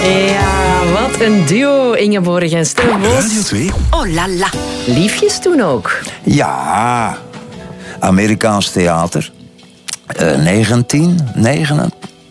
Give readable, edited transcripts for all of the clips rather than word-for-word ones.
Ja, wat een duo, Ingeborg en Stef Bos. Radio 2. Oh la la. Liefjes toen ook. Ja, Amerikaans theater. 1989.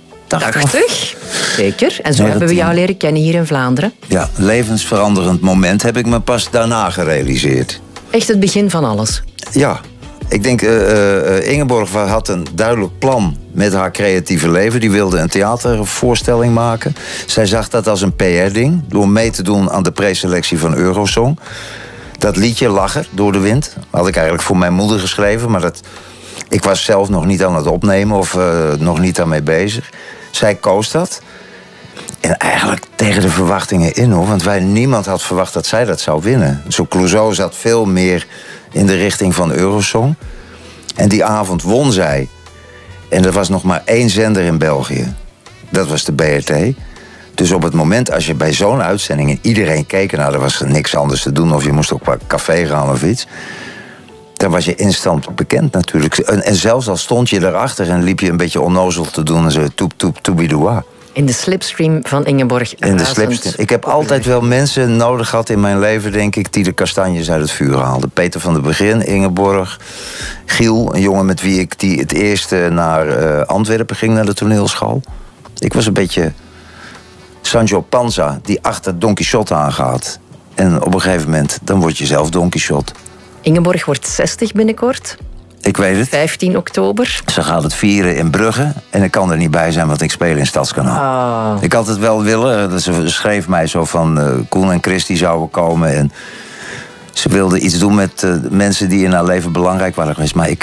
80. Zeker. En zo hebben we jou leren kennen hier in Vlaanderen. Ja, levensveranderend moment heb ik me pas daarna gerealiseerd. Echt het begin van alles. Ja, ik denk Ingeborg had een duidelijk plan met haar creatieve leven. Die wilde een theatervoorstelling maken. Zij zag dat als een PR-ding, door mee te doen aan de preselectie van Eurosong. Dat liedje Lacher door de wind had ik eigenlijk voor mijn moeder geschreven, maar ik was zelf nog niet aan het opnemen of nog niet daarmee bezig. Zij koos dat. En eigenlijk tegen de verwachtingen in, hoor. Want niemand had verwacht dat zij dat zou winnen. Zo Clouseau zat veel meer in de richting van Eurosong. En die avond won zij. En er was nog maar 1 zender in België. Dat was de BRT. Dus op het moment als je bij zo'n uitzending en iedereen keek, nou, er was niks anders te doen, of je moest ook bij café gaan of iets, dan was je instant bekend natuurlijk. En zelfs al stond je erachter en liep je een beetje onnozel te doen en zo toep toep toebidoua. In de slipstream van Ingeborg. In de slipstream. Ik heb altijd wel mensen nodig gehad in mijn leven, denk ik, die de kastanjes uit het vuur haalden. Peter van der Begin, Ingeborg, Giel, een jongen met wie ik die het eerste naar Antwerpen ging, naar de toneelschool. Ik was een beetje Sancho Panza, die achter Don Quixote aangaat. En op een gegeven moment, dan word je zelf Don Quixote. Ingeborg wordt 60 binnenkort. Ik weet het. 15 oktober. Ze gaat het vieren in Brugge. En ik kan er niet bij zijn, want ik speel in Stadskanaal. Ik had het wel willen. Ze schreef mij zo van Koen en Chris die zouden komen. En ze wilde iets doen met mensen die in haar leven belangrijk waren geweest. Maar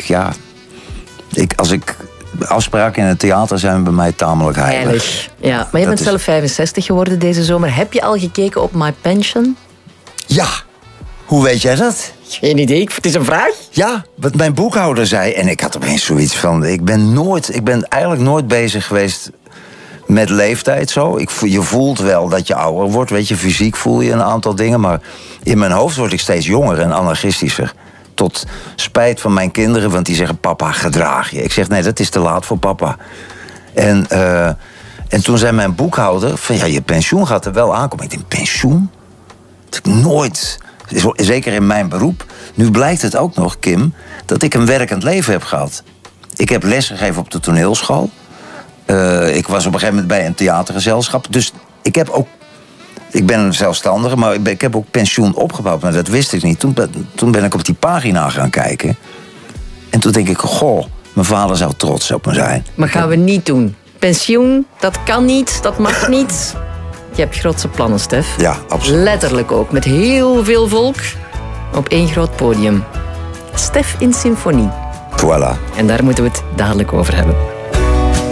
als ik afspraken in het theater zijn bij mij tamelijk heilig. Ja, maar je bent zelf 65 geworden deze zomer. Heb je al gekeken op My Pension? Ja. Hoe weet jij dat? Geen idee, het is een vraag. Ja, wat mijn boekhouder zei. En ik had opeens zoiets van, ik ben eigenlijk nooit bezig geweest met leeftijd zo. Je voelt wel dat je ouder wordt, weet je, fysiek voel je een aantal dingen. Maar in mijn hoofd word ik steeds jonger en anarchistischer. Tot spijt van mijn kinderen, want die zeggen, papa, gedraag je. Ik zeg, nee, dat is te laat voor papa. En toen zei mijn boekhouder van, ja, je pensioen gaat er wel aankomen. Ik denk, pensioen? Dat ik nooit, zeker in mijn beroep. Nu blijkt het ook nog, Kim, dat ik een werkend leven heb gehad. Ik heb les gegeven op de toneelschool. Ik was op een gegeven moment bij een theatergezelschap. Dus ik ben een zelfstandige, maar ik heb ook pensioen opgebouwd. Maar dat wist ik niet. Toen ben ik op die pagina gaan kijken. En toen denk ik, goh, mijn vader zou trots op me zijn. Maar gaan we niet doen. Pensioen, dat kan niet, dat mag niet. Je hebt grootse plannen, Stef. Ja, absoluut. Letterlijk ook, met heel veel volk op 1 groot podium. Stef in symfonie. Voilà. En daar moeten we het dadelijk over hebben.